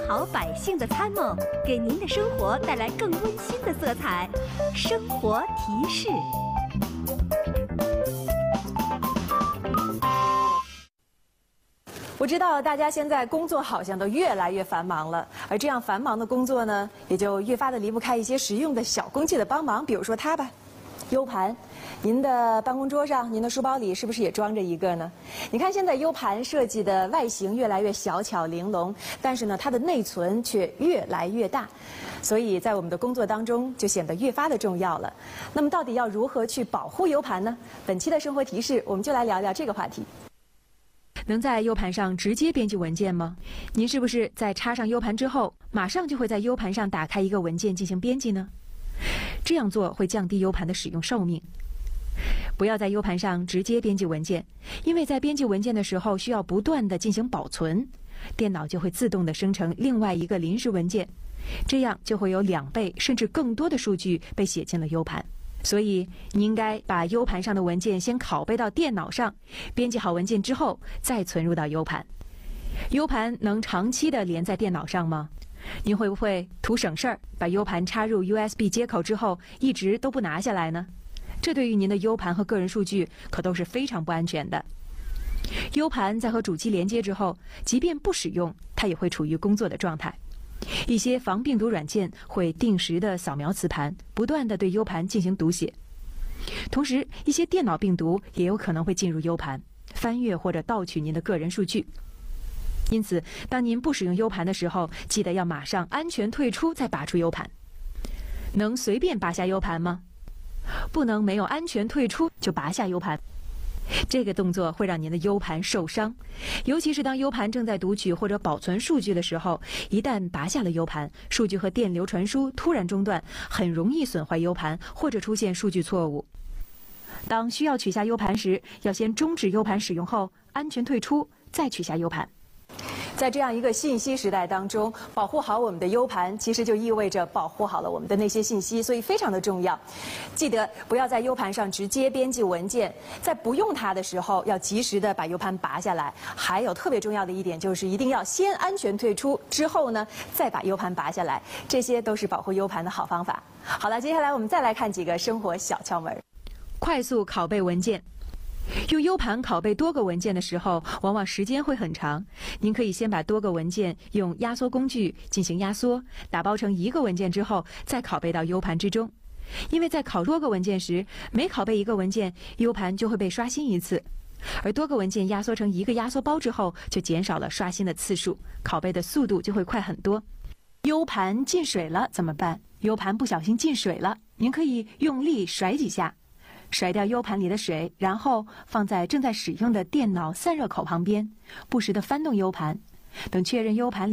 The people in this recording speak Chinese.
好百姓的参谋，给您的生活带来更温馨的色彩。生活提示。 我知道大家现在工作好像都越来越繁忙了，而这样繁忙的工作呢，也就越发的离不开一些实用的小工具的帮忙，比如说它吧，U盘。您的办公桌上、您的书包里是不是也装着一个呢？你看现在 U 盘设计的外形越来越小巧玲珑，但是呢，它的内存却越来越大，所以在我们的工作当中就显得越发的重要了。那么到底要如何去保护 U 盘呢？本期的生活提示，我们就来聊聊这个话题。 能在 U 盘上直接编辑文件吗？您是不是在插上 U 盘之后，马上就会在 U 盘上打开一个文件进行编辑呢？这样做会降低 U 盘的使用寿命。不要在 U 盘上直接编辑文件，因为在编辑文件的时候需要不断地进行保存，电脑就会自动地生成另外一个临时文件，这样就会有2倍甚至更多的数据被写进了 U 盘。所以你应该把 U 盘上的文件先拷贝到电脑上，编辑好文件之后再存入到 U 盘。U 盘能长期地连在电脑上吗？您会不会图省事儿，把 U 盘插入 USB 接口之后一直都不拿下来呢？这对于您的 U 盘和个人数据可都是非常不安全的。U 盘在和主机连接之后，即便不使用，它也会处于工作的状态。一些防病毒软件会定时的扫描磁盘，不断的对 U 盘进行读写。同时，一些电脑病毒也有可能会进入 U 盘，翻阅或者盗取您的个人数据。因此，当您不使用 U 盘的时候，记得要马上安全退出再拔出 U 盘。能随便拔下 U 盘吗？不能没有安全退出就拔下 U 盘，这个动作会让您的 U 盘受伤，尤其是当 U 盘正在读取或者保存数据的时候，一旦拔下了 U 盘，数据和电流传输突然中断，很容易损坏 U 盘或者出现数据错误。当需要取下 U 盘时，要先终止 U 盘使用后安全退出，再取下 U 盘。 在这样一个信息时代当中，保护好我们的 U 盘，其实就意味着保护好了我们的那些信息，所以非常的重要。记得不要在 U 盘上直接编辑文件，在不用它的时候，要及时的把 U 盘拔下来。还有特别重要的一点就是，一定要先安全退出，之后呢，再把 U 盘拔下来。这些都是保护 U 盘的好方法。好了，接下来我们再来看几个生活小窍门。 快速拷贝文件。用 U 盘拷贝多个文件的时候，往往时间会很长。您可以先把多个文件用压缩工具进行压缩，打包成一个文件之后，再拷贝到 U 盘之中。因为在拷多个文件时，每拷贝一个文件 ，U 盘就会被刷新一次。而多个文件压缩成一个压缩包之后，就减少了刷新的次数，拷贝的速度就会快很多。U 盘进水了怎么办？ U 盘不小心进水了，您可以用力甩几下。甩掉 U 盘里的水，然后放在正在使用的电脑散热口旁边，不时地翻动 U 盘，等确认 U 盘里